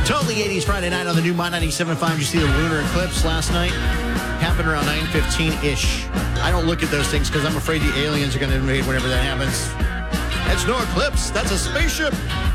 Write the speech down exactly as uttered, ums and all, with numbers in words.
Totally eighties Friday night on the new My ninety-seven point five. You see the lunar eclipse last night? Happened around nine fifteen-ish. I don't look at those things because I'm afraid the aliens are going to invade whenever that happens. That's no eclipse. That's a spaceship.